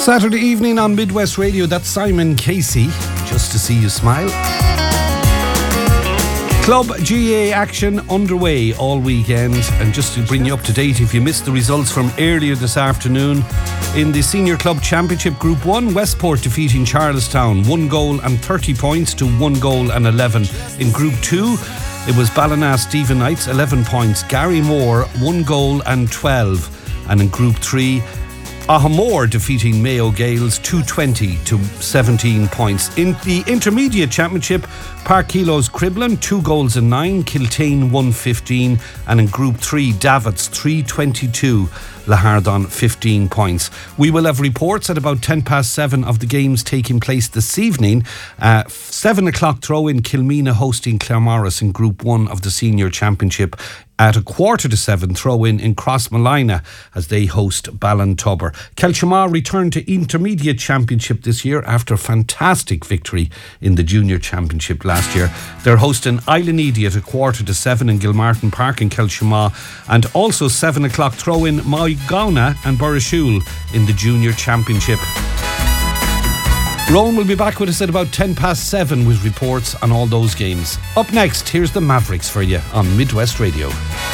Saturday evening on Midwest Radio, that's Simon Casey, Just to See You Smile. Club GA action underway all weekend, and just to bring you up to date, if you missed the results from earlier this afternoon, in the Senior Club Championship Group 1, Westport defeating Charlestown 1 goal and 30 points to 1 goal and 11. In Group 2, it was Ballina Stephen Knights 11 points, Gary Moore 1 goal and 12. And in Group 3, Ahamore defeating Mayo Gales 220 to 17 points. In the Intermediate Championship, Park Kilos Cribblin 2 goals and 9, Kiltane 115, and in Group 3, Davits 322, Lahardon 15 points. We will have reports at about 7:10 of the games taking place this evening. 7 o'clock throw-in, Kilmina hosting Claremorris in Group 1 of the Senior Championship. At 7:15 throw-in in Crossmolina as they host Ballintubber. Kelchimar returned to Intermediate Championship this year after a fantastic victory in the Junior Championship last year. They're hosting Islanidi at 7:15 in Gilmartin Park in Kelchimar, and also 7 o'clock throw-in Moygauna and Burrishoole in the Junior Championship. Rowan will be back with us at about 7:10 with reports on all those games. Up next, here's the Mavericks for you on Midwest Radio.